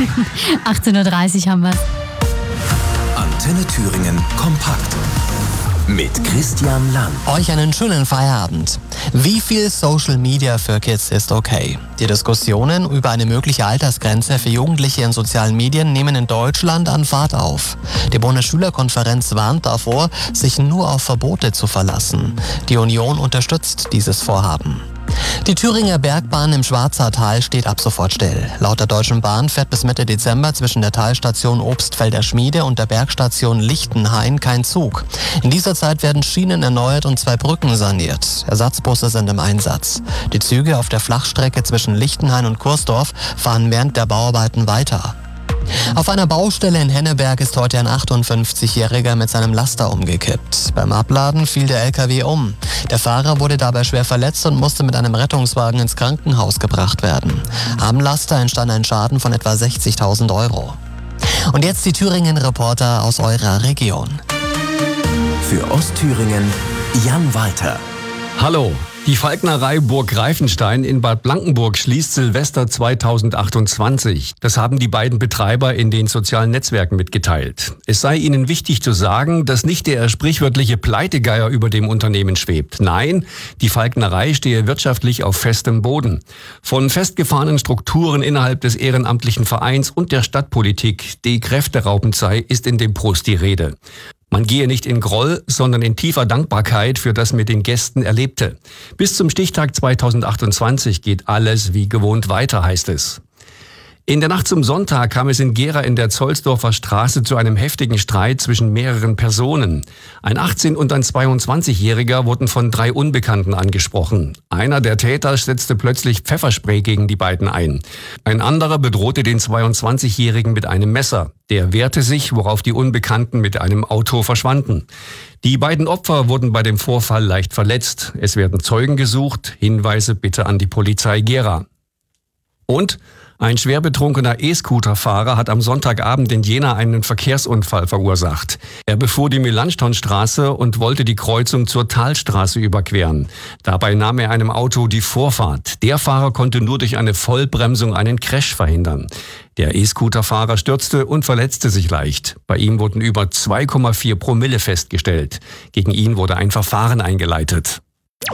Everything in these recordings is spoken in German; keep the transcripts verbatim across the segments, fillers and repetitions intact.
achtzehn Uhr dreißig haben wir. Antenne Thüringen kompakt. Mit Christian Lang. Euch einen schönen Feierabend. Wie viel Social Media für Kids ist okay? Die Diskussionen über eine mögliche Altersgrenze für Jugendliche in sozialen Medien nehmen in Deutschland an Fahrt auf. Die Bundesschülerkonferenz warnt davor, sich nur auf Verbote zu verlassen. Die Union unterstützt dieses Vorhaben. Die Thüringer Bergbahn im Schwarzertal steht ab sofort still. Laut der Deutschen Bahn fährt bis Mitte Dezember zwischen der Talstation Obstfelder Schmiede und der Bergstation Lichtenhain kein Zug. In dieser Zeit werden Schienen erneuert und zwei Brücken saniert. Ersatzbusse sind im Einsatz. Die Züge auf der Flachstrecke zwischen Lichtenhain und Kursdorf fahren während der Bauarbeiten weiter. Auf einer Baustelle in Henneberg ist heute ein achtundfünfzigjähriger mit seinem Laster umgekippt. Beim Abladen fiel der L K W um. Der Fahrer wurde dabei schwer verletzt und musste mit einem Rettungswagen ins Krankenhaus gebracht werden. Am Laster entstand ein Schaden von etwa sechzigtausend Euro. Und jetzt die Thüringen-Reporter aus eurer Region. Für Ostthüringen Jan Walter. Hallo. Die Falknerei Burg Greifenstein in Bad Blankenburg schließt Silvester zweitausendachtundzwanzig. Das haben die beiden Betreiber in den sozialen Netzwerken mitgeteilt. Es sei ihnen wichtig zu sagen, dass nicht der sprichwörtliche Pleitegeier über dem Unternehmen schwebt. Nein, die Falknerei stehe wirtschaftlich auf festem Boden. Von festgefahrenen Strukturen innerhalb des ehrenamtlichen Vereins und der Stadtpolitik, die kräfteraubend sei, ist in dem Post die Rede. Man gehe nicht in Groll, sondern in tiefer Dankbarkeit für das mit den Gästen Erlebte. Bis zum Stichtag zweitausendachtundzwanzig geht alles wie gewohnt weiter, heißt es. In der Nacht zum Sonntag kam es in Gera in der Zollsdorfer Straße zu einem heftigen Streit zwischen mehreren Personen. Ein achtzehn- und ein zweiundzwanzigjähriger wurden von drei Unbekannten angesprochen. Einer der Täter setzte plötzlich Pfefferspray gegen die beiden ein. Ein anderer bedrohte den zweiundzwanzigjährigen mit einem Messer. Der wehrte sich, worauf die Unbekannten mit einem Auto verschwanden. Die beiden Opfer wurden bei dem Vorfall leicht verletzt. Es werden Zeugen gesucht. Hinweise bitte an die Polizei Gera. Und ein schwer betrunkener E-Scooter-Fahrer hat am Sonntagabend in Jena einen Verkehrsunfall verursacht. Er befuhr die Melanchthonstraße und wollte die Kreuzung zur Talstraße überqueren. Dabei nahm er einem Auto die Vorfahrt. Der Fahrer konnte nur durch eine Vollbremsung einen Crash verhindern. Der E-Scooter-Fahrer stürzte und verletzte sich leicht. Bei ihm wurden über zwei Komma vier Promille festgestellt. Gegen ihn wurde ein Verfahren eingeleitet.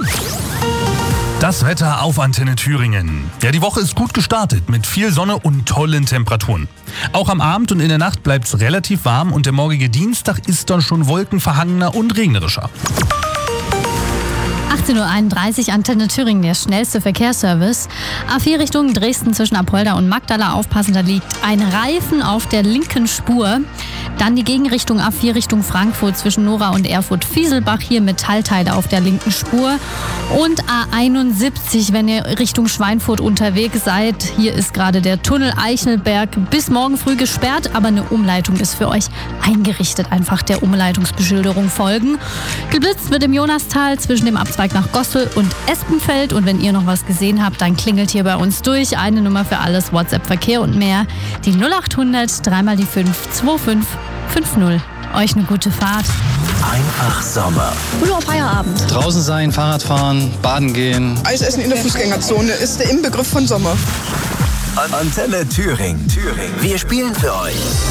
Das Wetter auf Antenne Thüringen. Ja, die Woche ist gut gestartet mit viel Sonne und tollen Temperaturen. Auch am Abend und in der Nacht bleibt es relativ warm und der morgige Dienstag ist dann schon wolkenverhangener und regnerischer. achtzehn Uhr einunddreißig, Antenne Thüringen, der schnellste Verkehrsservice. A vier Richtung Dresden zwischen Apolda und Magdala. Aufpassen, da liegt ein Reifen auf der linken Spur. Dann die Gegenrichtung A vier Richtung Frankfurt zwischen Nora und Erfurt-Fieselbach. Hier Metallteile auf der linken Spur. Und A einundsiebzig, wenn ihr Richtung Schweinfurt unterwegs seid. Hier ist gerade der Tunnel Eichelberg bis morgen früh gesperrt. Aber eine Umleitung ist für euch eingerichtet. Einfach der Umleitungsbeschilderung folgen. Geblitzt wird im Jonastal zwischen dem Abzweig nach Gossel und Espenfeld. Und wenn ihr noch was gesehen habt, dann klingelt hier bei uns durch. Eine Nummer für alles, WhatsApp, Verkehr und mehr. Die null achthundert, dreimal die fünf, zwei fünf fünf null. Euch eine gute Fahrt. Einfach Sommer. Nur Feierabend. Draußen sein, Fahrrad fahren, baden gehen. Eisessen in der Fußgängerzone ist der Inbegriff von Sommer. Antenne Thüringen. Thüringen. Wir spielen für euch.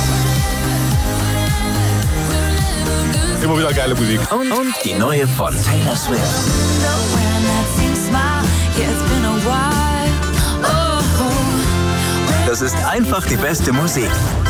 Immer wieder geile Musik. Und, und die neue von Taylor Swift. Das ist einfach die beste Musik.